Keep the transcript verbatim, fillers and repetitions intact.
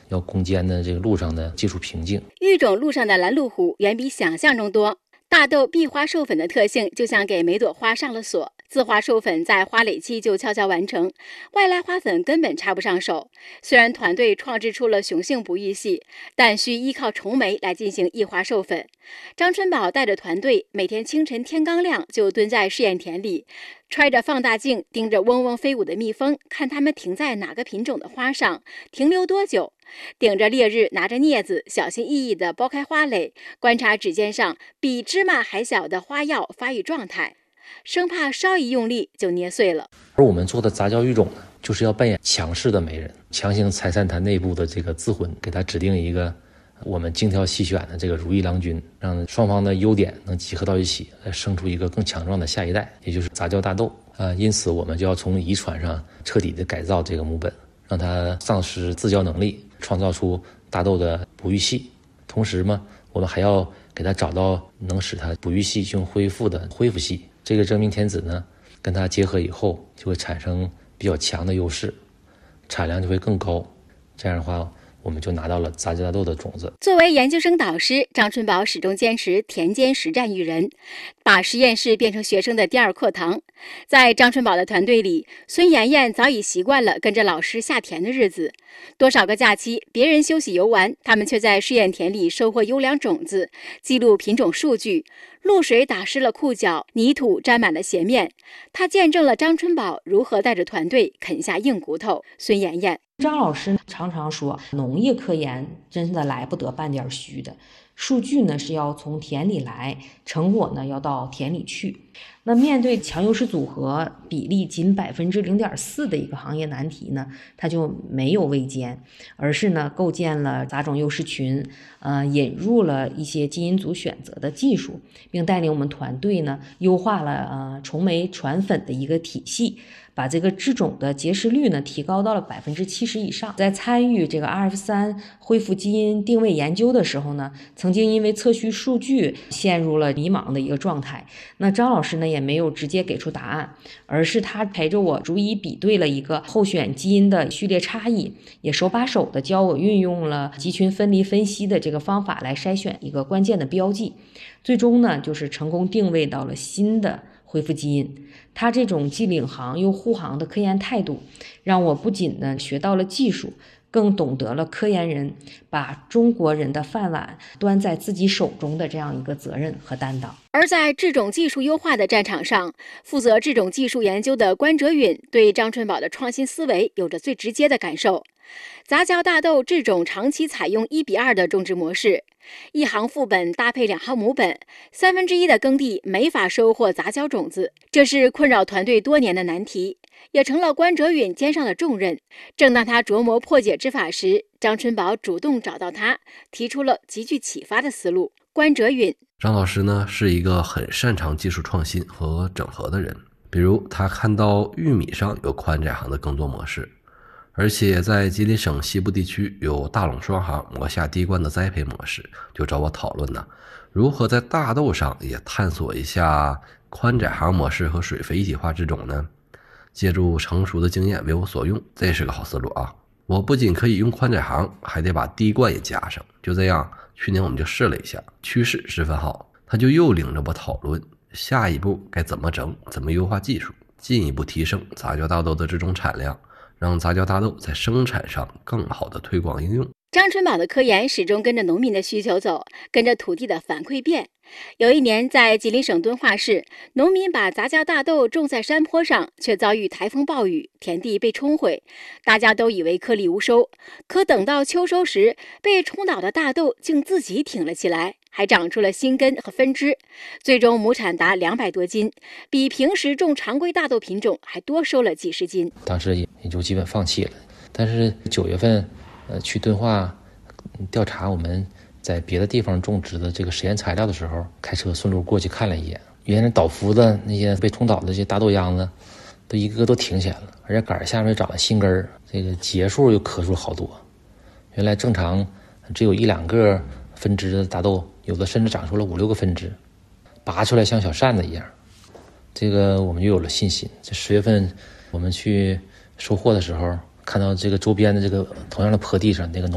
要攻坚的这个路上的技术瓶颈。 育种路上的拦路虎远比想象中多。大豆闭花授粉的特性就像给每朵花上了锁，自花授粉在花蕾期就悄悄完成，外来花粉根本插不上手。虽然团队创制出了雄性不育系，但需依靠虫媒来进行异花授粉。张春宝带着团队每天清晨天刚亮就蹲在试验田里，揣着放大镜盯着嗡嗡飞舞的蜜蜂，看它们停在哪个品种的花上，停留多久。顶着烈日，拿着镊子，小心翼翼地剥开花蕾，观察指尖上比芝麻还小的花药发育状态，生怕稍一用力就捏碎了。 而我们做的杂交育种呢，就是要扮演强势的媒人，强行拆散它内部的这个自婚，给它指定一个我们精挑细选的这个如意郎君，让双方的优点能集合到一起，来生出一个更强壮的下一代，也就是杂交大豆。呃，因此我们就要从遗传上彻底的改造这个母本，让它丧失自交能力，创造出大豆的不育系。同时嘛，我们还要给它找到能使它不育系性恢复的恢复系。这个真命天子呢，跟它结合以后，就会产生比较强的优势，产量就会更高。这样的话，我们就拿到了杂交大豆的种子。 作为研究生导师，张春宝始终坚持田间实战育人，把实验室变成学生的第二课堂。在张春宝的团队里，孙妍妍早已习惯了跟着老师下田的日子。多少个假期，别人休息游玩，他们却在试验田里收获优良种子，记录品种数据。露水打湿了裤脚，泥土沾满了鞋面。他见证了张春宝如何带着团队啃下硬骨头。孙妍妍， 张老师常常说，农业科研真的来不得半点虚的，数据呢是要从田里来，成果呢要到田里去。那面对强优势组合比例仅百分之零点四的一个行业难题呢，他就没有畏艰，而是呢构建了杂种优势群，呃，引入了一些基因组选择的技术，并带领我们团队呢优化了呃虫媒传粉的一个体系，把这个制种的结实率呢提高到了百分之七十以上。在参与这个 R F 三 恢复基因定位研究的时候呢，曾经因为测序数据陷入了迷茫的一个状态。那张老师呢也没有直接给出答案，而是他陪着我逐一比对了一个候选基因的序列差异，也手把手的教我运用了集群分离分析的这个方法来筛选一个关键的标记，最终呢就是成功定位到了新的恢复基因。他这种既领航又护航的科研态度，让我不仅呢学到了技术，更懂得了科研人把中国人的饭碗端在自己手中的这样一个责任和担当。 而在制种技术优化的战场上，负责制种技术研究的关哲允对张春宝的创新思维有着最直接的感受。杂交大豆制种长期采用一比二的种植模式，一行副本搭配两行母本，三分之一的耕地没法收获杂交种子，这是困扰团队多年的难题，也成了关哲允肩上的重任。正当他琢磨破解之法时，张春宝主动找到他，提出了极具启发的思路。关哲允， 张老师呢是一个很擅长技术创新和整合的人，比如他看到玉米上有宽窄行的耕作模式，而且在吉林省西部地区有大垄双行磨下滴灌的栽培模式，就找我讨论呢，如何在大豆上也探索一下宽窄行模式和水肥一体化制种呢？借助成熟的经验为我所用，这是个好思路啊！我不仅可以用宽窄行，还得把滴灌也加上。就这样，去年我们就试了一下，趋势十分好。他就又领着我讨论下一步该怎么整，怎么优化技术，进一步提升杂交大豆的这种产量，让杂交大豆在生产上更好的推广应用。 张春宝的科研始终跟着农民的需求走，跟着土地的反馈变。有一年，在吉林省敦化市，农民把杂交大豆种在山坡上，却遭遇台风暴雨，田地被冲毁。大家都以为颗粒无收，可等到秋收时，被冲倒的大豆竟自己挺了起来，还长出了新根和分支，最终亩产达两百多斤，比平时种常规大豆品种还多收了几十斤。 当时也也就基本放弃了。但是九月份，呃，去敦化调查我们在别的地方种植的这个实验材料的时候，开车顺路过去看了一眼，原来倒伏的那些被冲倒的这些大豆秧子，都一个个都挺起来了，而且杆下面长了新根儿，这个节数又可数好多。原来正常只有一两个分支的大豆，有的甚至长出了五六个分支，拔出来像小扇子一样。这个我们就有了信心。这十月份我们去收获的时候，看到这个周边的这个同样的坡地上那个农